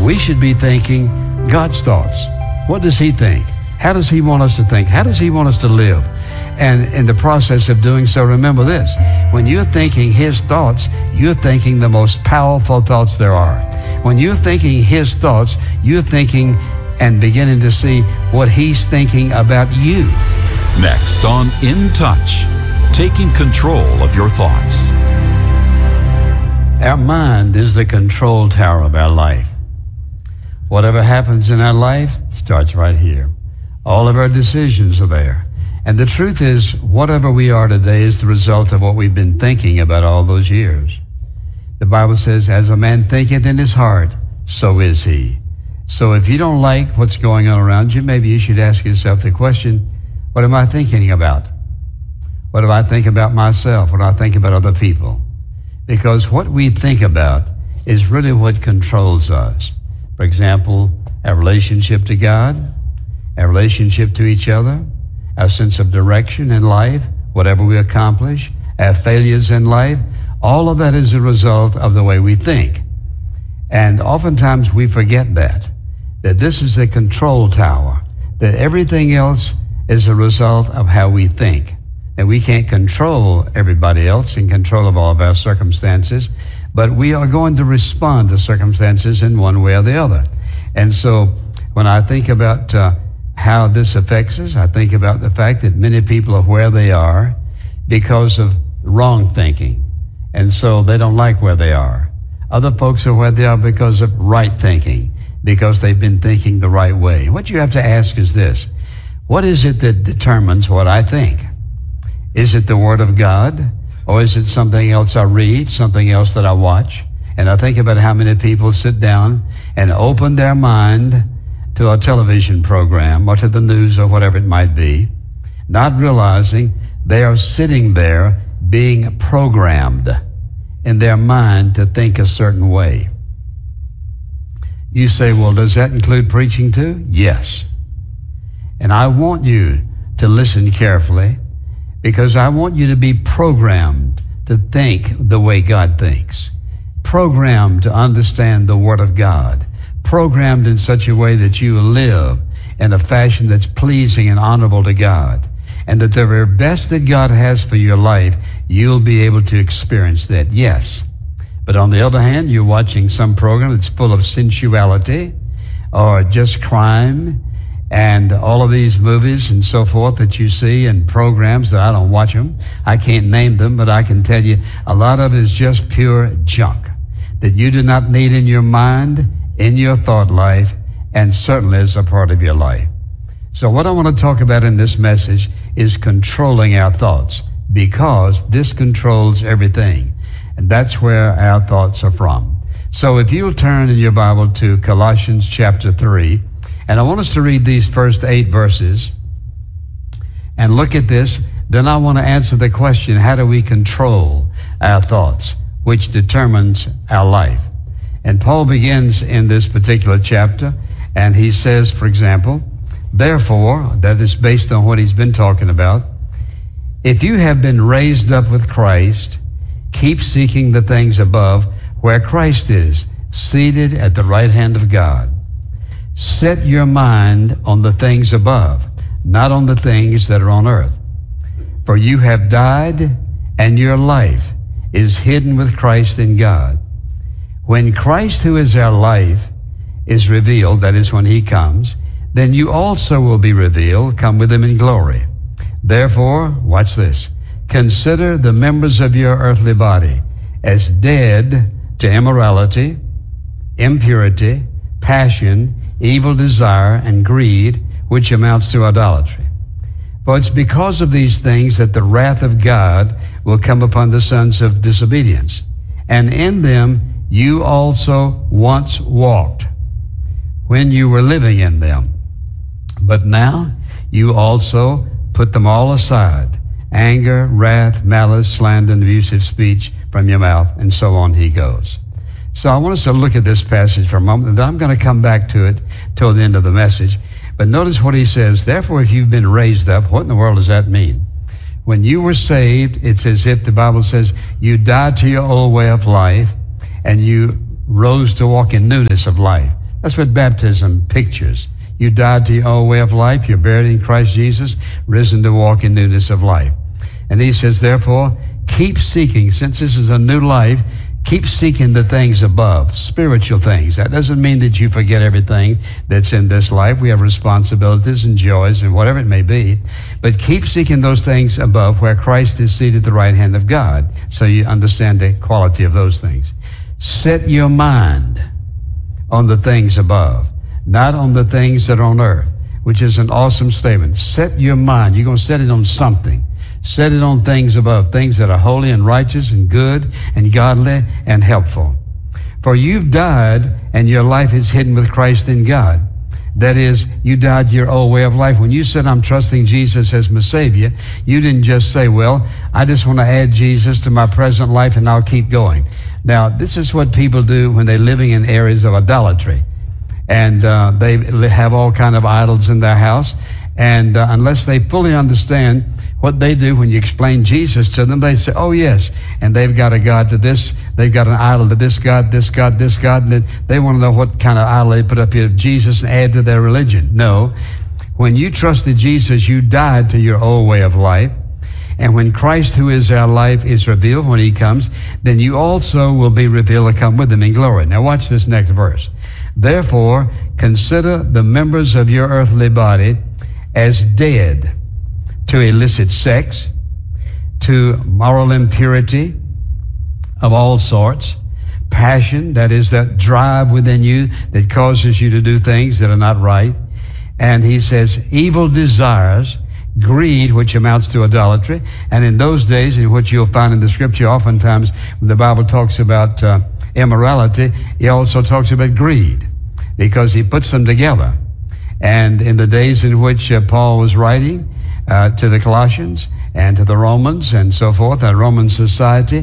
we should be thinking God's thoughts. What does He think? How does He want us to think? How does He want us to live? And in the process of doing so, remember this: when you're thinking His thoughts, you're thinking the most powerful thoughts there are. When you're thinking His thoughts, you're thinking and beginning to see what He's thinking about you. Next on In Touch, taking control of your thoughts. Our mind is the control tower of our life. Whatever happens in our life starts right here. All of our decisions are there. And the truth is, whatever we are today is the result of what we've been thinking about all those years. The Bible says, as a man thinketh in his heart, so is he. So if you don't like what's going on around you, maybe you should ask yourself the question, what am I thinking about? What do I think about myself? What do I think about other people? Because what we think about is really what controls us. For example, our relationship to God, our relationship to each other, our sense of direction in life, whatever we accomplish, our failures in life, all of that is a result of the way we think. And oftentimes we forget that this is a control tower, that everything else is a result of how we think. And we can't control everybody else in control of all of our circumstances, but we are going to respond to circumstances in one way or the other. And so when I think about how this affects us, I think about the fact that many people are where they are because of wrong thinking. And so they don't like where they are. Other folks are where they are because of right thinking, because they've been thinking the right way. What you have to ask is this: what is it that determines what I think? Is it the Word of God? Or is it something else I read, something else that I watch? And I think about how many people sit down and open their mind to a television program or to the news or whatever it might be, not realizing they are sitting there being programmed in their mind to think a certain way. You say, well, does that include preaching too? Yes. And I want you to listen carefully, because I want you to be programmed to think the way God thinks, programmed to understand the Word of God, programmed in such a way that you live in a fashion that's pleasing and honorable to God, and that the very best that God has for your life, you'll be able to experience that, yes. But on the other hand, you're watching some program that's full of sensuality or just crime, and all of these movies and so forth that you see and programs that I don't watch them. I can't name them, but I can tell you a lot of it is just pure junk that you do not need in your mind, in your thought life, and certainly as a part of your life. So what I want to talk about in this message is controlling our thoughts, because this controls everything. And that's where our thoughts are from. So if you'll turn in your Bible to Colossians chapter 3, and I want us to read these first 8 verses and look at this. Then I want to answer the question, how do we control our thoughts, which determines our life? And Paul begins in this particular chapter, and he says, for example, therefore, that is based on what he's been talking about, if you have been raised up with Christ, keep seeking the things above where Christ is, seated at the right hand of God. Set your mind on the things above, not on the things that are on earth. For you have died, and your life is hidden with Christ in God. When Christ, who is our life, is revealed, that is when he comes, then you also will be revealed, come with him in glory. Therefore, watch this, consider the members of your earthly body as dead to immorality, impurity, passion, evil desire, and greed, which amounts to idolatry. For it's because of these things that the wrath of God will come upon the sons of disobedience. And in them you also once walked, when you were living in them. But now you also put them all aside, anger, wrath, malice, slander, and abusive speech from your mouth, and so on he goes. So I want us to look at this passage for a moment, and then I'm going to come back to it till the end of the message. But notice what he says, therefore, if you've been raised up, what in the world does that mean? When you were saved, it's as if the Bible says you died to your old way of life, and you rose to walk in newness of life. That's what baptism pictures. You died to your old way of life. You're buried in Christ Jesus, risen to walk in newness of life. And he says, therefore, keep seeking. Since this is a new life, keep seeking the things above, spiritual things. That doesn't mean that you forget everything that's in this life. We have responsibilities and joys and whatever it may be. But keep seeking those things above where Christ is seated at the right hand of God, so you understand the quality of those things. Set your mind on the things above, not on the things that are on earth, which is an awesome statement. Set your mind. You're going to set it on something. Set it on things above, things that are holy and righteous and good and godly and helpful. For you've died and your life is hidden with Christ in God. That is, you died your old way of life. When you said, I'm trusting Jesus as my Savior, you didn't just say, well, I just want to add Jesus to my present life and I'll keep going. Now, this is what people do when they're living in areas of idolatry. And they have all kind of idols in their house. And unless they fully understand what they do when you explain Jesus to them, they say, oh, yes. And they've got a God to this. They've got an idol to this God, this God, this God. And then they want to know what kind of idol they put up here, Jesus, and add to their religion. No. When you trusted Jesus, you died to your old way of life. And when Christ, who is our life, is revealed, when he comes, then you also will be revealed to come with him in glory. Now watch this next verse. Therefore, consider the members of your earthly body as dead to illicit sex, to moral impurity of all sorts, passion, that is that drive within you that causes you to do things that are not right. And he says, evil desires, greed, which amounts to idolatry. And in those days, in which you'll find in the scripture, oftentimes when the Bible talks about immorality, he also talks about greed, because he puts them together. And in the days in which Paul was writing to the Colossians and to the Romans and so forth, a Roman society,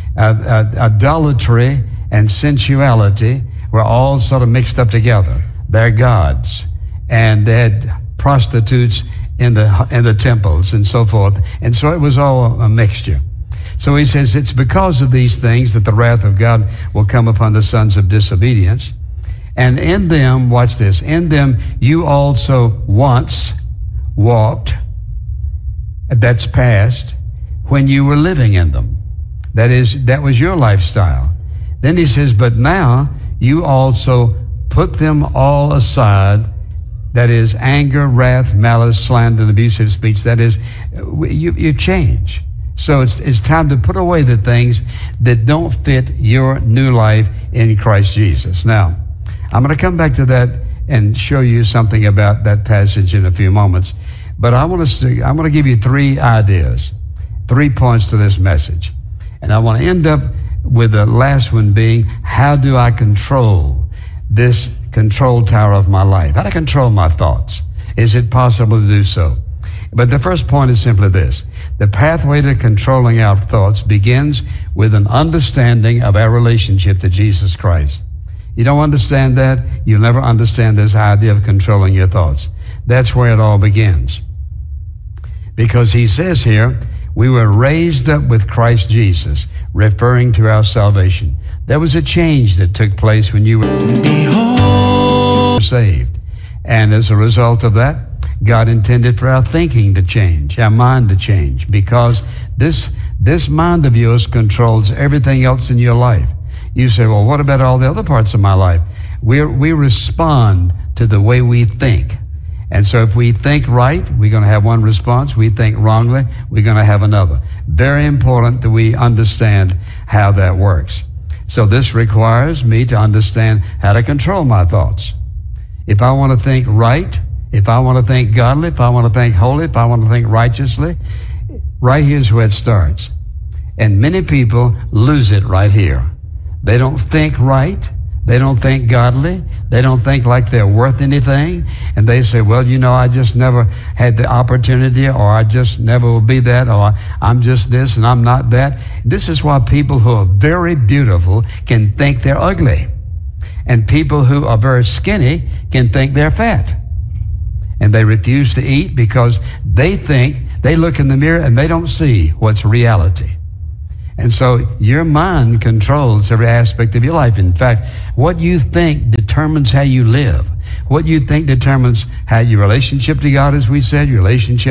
idolatry and sensuality were all sort of mixed up together. They're gods, and they had prostitutes in the temples and so forth. And so it was all a mixture. So he says it's because of these things that the wrath of God will come upon the sons of disobedience. And in them, watch this, in them you also once walked, that's past, when you were living in them. That was your lifestyle. Then he says, but now you also put them all aside. That is anger, wrath, malice, slander, and abusive speech. That is, you change. So it's time to put away the things that don't fit your new life in Christ Jesus. Now, I'm going to come back to that and show you something about that passage in a few moments. But I'm going to give you 3 ideas, 3 points to this message. And I want to end up with the last one being, how do I control this control tower of my life? How do I control my thoughts? Is it possible to do so? But the first point is simply this. The pathway to controlling our thoughts begins with an understanding of our relationship to Jesus Christ. You don't understand that, you'll never understand this idea of controlling your thoughts. That's where it all begins. Because he says here, we were raised up with Christ Jesus, referring to our salvation. There was a change that took place when you were saved. And as a result of that, God intended for our thinking to change, our mind to change, because this mind of yours controls everything else in your life. You say, well, what about all the other parts of my life? We respond to the way we think. And so if we think right, we're going to have one response. We think wrongly, we're going to have another. Very important that we understand how that works. So this requires me to understand how to control my thoughts. If I want to think right, if I want to think godly, if I want to think holy, if I want to think righteously, right here's where it starts. And many people lose it right here. They don't think right. They don't think godly. They don't think like they're worth anything. And they say, well, I just never had the opportunity, or I just never will be that, or I'm just this and I'm not that. This is why people who are very beautiful can think they're ugly. And people who are very skinny can think they're fat. And they refuse to eat because they look in the mirror and they don't see what's reality. And so your mind controls every aspect of your life. In fact, what you think determines determines how you live. What you think determines how your relationship to God, as we said, your relationship